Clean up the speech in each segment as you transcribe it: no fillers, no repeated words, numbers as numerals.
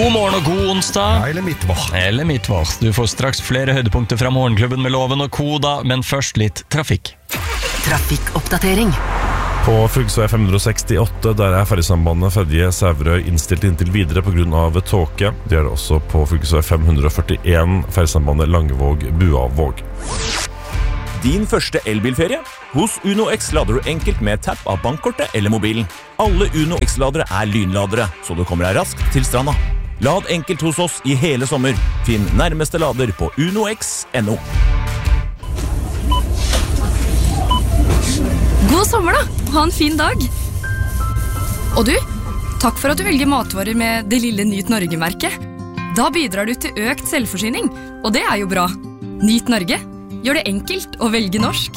God morgen og god onsdag. Ja, eller midtvår. Du får straks flere høydepunkter fra Morgenklubben med Loven og Koda, men først litt trafikk. Trafikkoppdatering. På fylkesvei 568, der ferjesambandet Fedje-Sæverøy innstilt inntil videre på grunn av tåke. Det er også på fylkesvei 541, ferjesambandet Langevåg-Buavåg. Din første elbilferie? Hos Uno X lader du enkelt med tapp av bankkortet eller mobilen. Alle Uno X-ladere er lynladere, så du kommer deg raskt til stranda. Lad enkelt hos oss i hele sommer. Finn nærmeste lader på unox.no. God sommer da, ha en fin dag. Og du, takk for at du velger matvarer med det lille Nyt Norge-merket. Da bidrar du til økt selvforsyning, og det er jo bra. Nyt Norge, gjør det enkelt å velge norsk.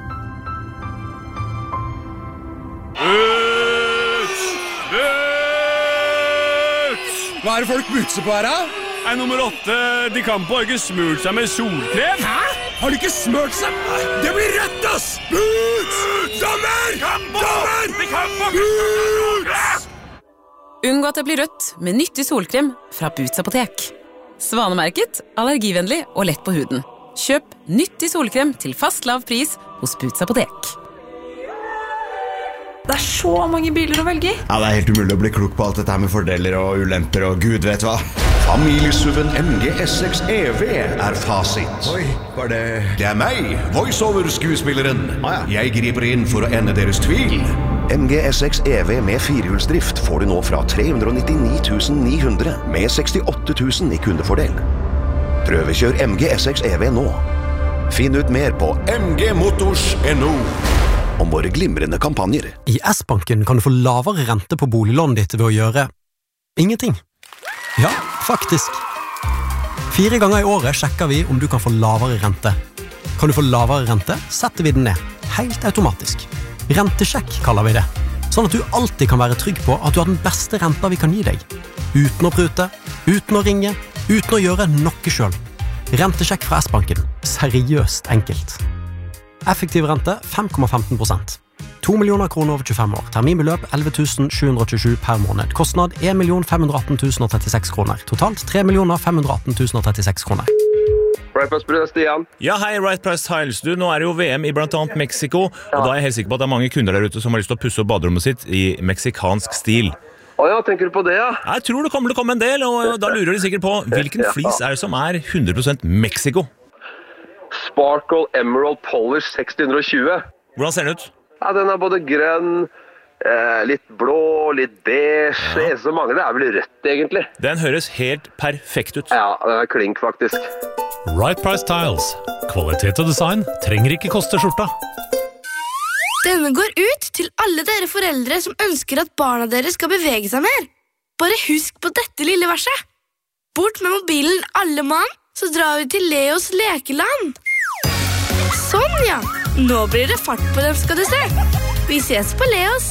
Hva er det folk bukser på her, da? Nummer 8, de kan på ikke smurt seg med solkrem. Hæ? Har de ikke smurt seg? Det blir rett, ass! Boots! Dommer! Dommer! Boots! Unngå at det blir rødt med nyttig solkrem fra Boots apotek. Svanemerket, allergivennlig og lett på huden. Kjøp nyttig solkrem til fast lav pris hos Boots apotek. Det er så mange biler å velge i. Ja, det er helt umulig å bli klok på alt dette her med fordeler og ulemper og gud vet hva. Familiesuven MG S6 EV er fasit. Oi, var det... Det er meg, voiceover-skuespilleren. Jeg griper inn for å ende deres tvil. MG S6 EV med firehjulsdrift får du nå fra 399 900 med 68 000 i kundefordel. Prøvekjør MG S6 EV nå. Finn ut mer på mgmotors.no om våre glimrende kampanjer. I S-banken kan du få lavere rente på boliglånet ditt ved å gjøre ingenting. Ja, faktisk. 4 ganger i året sjekker vi om du kan få lavere rente. Kan du få lavere rente, setter vi den ned. Helt automatisk. Rentesjekk kaller vi det. Sånn at du alltid kan være trygg på at du har den beste renta vi kan gi deg. Uten å prute, uten å ringe, uten å gjøre noe selv. Rentesjekk fra S-banken. Seriøst enkelt. Effektiv rente 5,15%. 2 millioner kroner over 25 år. Terminbeløp 11 727 per måned. Kostnad 1 518 036 kroner. Totalt 3 518 036 kroner. Right Price Tiles, Stian. Ja, hei, Right Price Tiles. Du, nå er det jo VM i blant annet Mexico, og da er jeg helt sikker på at det er mange kunder der ute som har lyst til å pusse opp baderommet sitt i meksikansk stil. Ja, tenker du på det, ja? Jeg tror det kommer til å komme en del, og da lurer de sikkert på hvilken flis er det som er 100% Mexico? Sparkle Emerald Polish 620. Hvordan ser den ut? Ja, den er både grønn, litt blå, litt beige. Det eneste som mangler er vel rødt, egentlig. Den høres helt perfekt ut. Ja, den er klink, faktisk. Right Price Tiles. Kvalitet og design trenger ikke koste skjorta. Denne går ut til alle dere foreldre som ønsker at barna deres skal bevege seg mer. Bare husk på dette lille verset. Bort med mobilen alle mann, så drar vi til Leos lekeland. Sånn, ja. Nå blir det fart på dem, skal du se. Vi ses på Leos.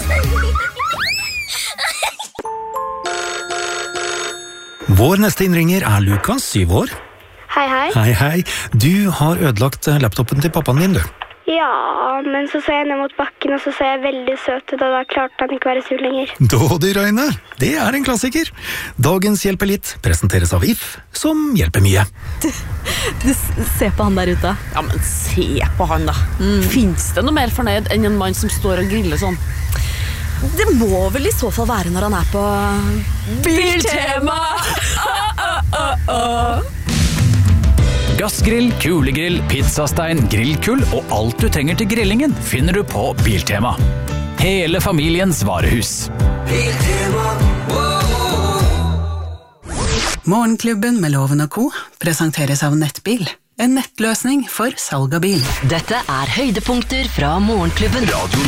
Vår neste innringer er Lukas, 7 år. Hei, hei. Hei, hei. Du har ødelagt laptopen til pappaen din, du. Ja, men så jeg ned mot bakken, og så jeg veldig søt ut, og da klarte han ikke være sur lenger. Dådyrøyne, det er en klassiker. Dagens Hjelper litt presenteres av If, som hjelper mye. Du se på han der ute. Ja, men se på han da. Finns det noe mer fornøyd enn en mann som står og griller sånn? Det må vel i så fall være når han er på Biltema! Gassgrill, kulegrill, pizzastein, grillkull og alt du trenger til grillingen finner du på Biltema. Hele familiens varehus. Biltema. Morgenklubben med Loven og Co. presenteres av Nettbil. En nettløsning for salg av bil. Dette er høydepunkter fra Morgenklubben. Radio